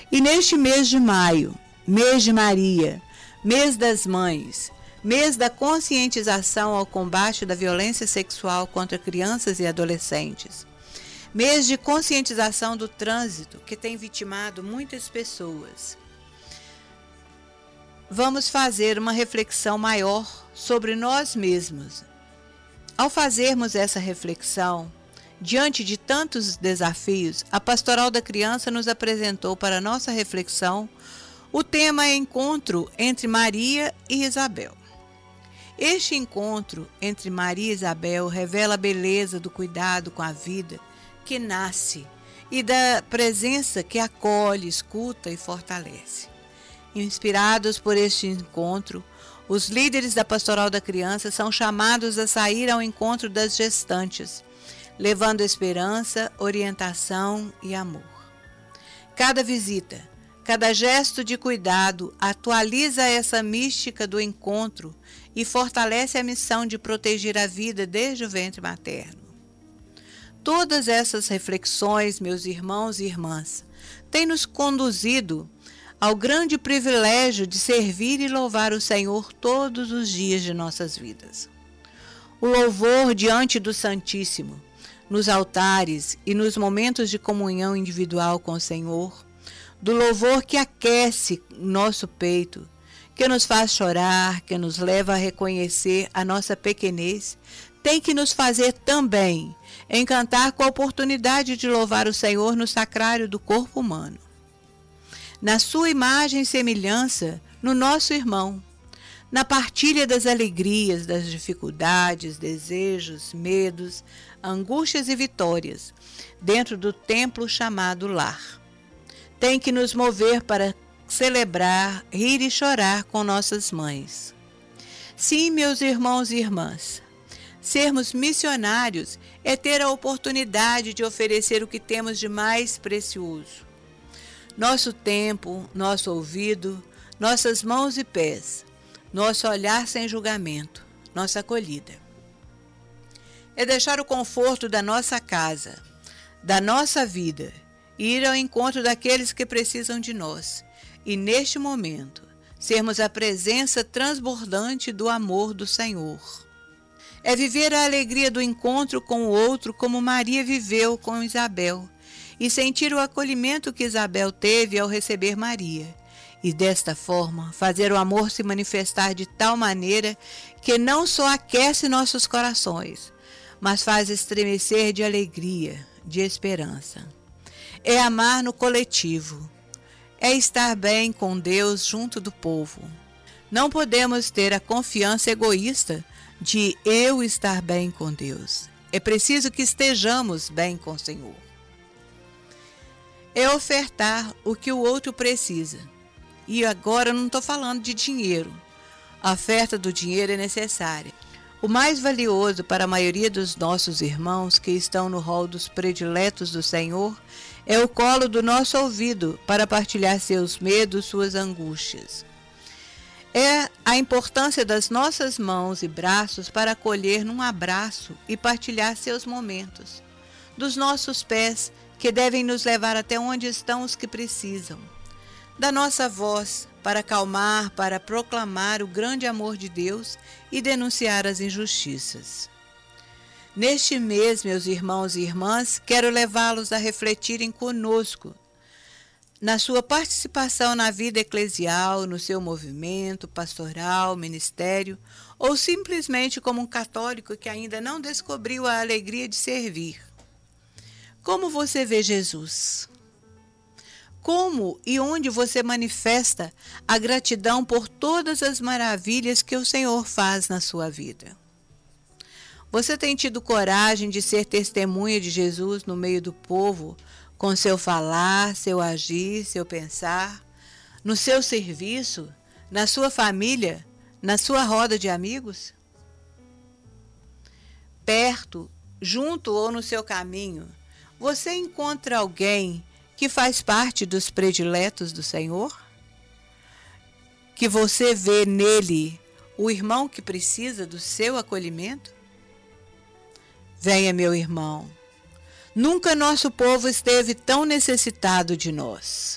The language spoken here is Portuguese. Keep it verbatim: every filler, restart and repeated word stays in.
E neste mês de maio, mês de Maria, mês das mães, mês da conscientização ao combate da violência sexual contra crianças e adolescentes, mês de conscientização do trânsito, que tem vitimado muitas pessoas, vamos fazer uma reflexão maior sobre nós mesmos. Ao fazermos essa reflexão, diante de tantos desafios, a Pastoral da Criança nos apresentou para nossa reflexão o tema Encontro entre Maria e Isabel. Este encontro entre Maria e Isabel revela a beleza do cuidado com a vida que nasce e da presença que acolhe, escuta e fortalece. Inspirados por este encontro, os líderes da Pastoral da Criança são chamados a sair ao encontro das gestantes, levando esperança, orientação e amor. Cada visita, cada gesto de cuidado atualiza essa mística do encontro e fortalece a missão de proteger a vida desde o ventre materno. Todas essas reflexões, meus irmãos e irmãs, têm nos conduzido ao grande privilégio de servir e louvar o Senhor todos os dias de nossas vidas. O louvor diante do Santíssimo, nos altares e nos momentos de comunhão individual com o Senhor, do louvor que aquece nosso peito, que nos faz chorar, que nos leva a reconhecer a nossa pequenez, tem que nos fazer também encantar com a oportunidade de louvar o Senhor no sacrário do corpo humano, na sua imagem e semelhança no nosso irmão, na partilha das alegrias, das dificuldades, desejos, medos, angústias e vitórias, dentro do templo chamado lar. Tem que nos mover para celebrar, rir e chorar com nossas mães. Sim, meus irmãos e irmãs, sermos missionários é ter a oportunidade de oferecer o que temos de mais precioso. Nosso tempo, nosso ouvido, nossas mãos e pés, nosso olhar sem julgamento, nossa acolhida. É deixar o conforto da nossa casa, da nossa vida, e ir ao encontro daqueles que precisam de nós. E neste momento, sermos a presença transbordante do amor do Senhor. É viver a alegria do encontro com o outro como Maria viveu com Isabel, e sentir o acolhimento que Isabel teve ao receber Maria. E desta forma, fazer o amor se manifestar de tal maneira que não só aquece nossos corações, mas faz estremecer de alegria, de esperança. É amar no coletivo, é estar bem com Deus junto do povo. Não podemos ter a confiança egoísta de eu estar bem com Deus. É preciso que estejamos bem com o Senhor. É ofertar o que o outro precisa. E agora eu não estou falando de dinheiro. A oferta do dinheiro é necessária. O mais valioso para a maioria dos nossos irmãos que estão no rol dos prediletos do Senhor é o colo do nosso ouvido para partilhar seus medos, suas angústias. É a importância das nossas mãos e braços para acolher num abraço e partilhar seus momentos. Dos nossos pés, que devem nos levar até onde estão os que precisam. Da nossa voz, para acalmar, para proclamar o grande amor de Deus e denunciar as injustiças. Neste mês, meus irmãos e irmãs, quero levá-los a refletirem conosco na sua participação na vida eclesial, no seu movimento pastoral, ministério, ou simplesmente como um católico que ainda não descobriu a alegria de servir. Como você vê Jesus? Como e onde você manifesta a gratidão por todas as maravilhas que o Senhor faz na sua vida? Você tem tido coragem de ser testemunha de Jesus no meio do povo, com seu falar, seu agir, seu pensar, no seu serviço, na sua família, na sua roda de amigos? Perto, junto ou no seu caminho, você encontra alguém que faz parte dos prediletos do Senhor? Que você vê nele o irmão que precisa do seu acolhimento? Venha, meu irmão. Nunca nosso povo esteve tão necessitado de nós.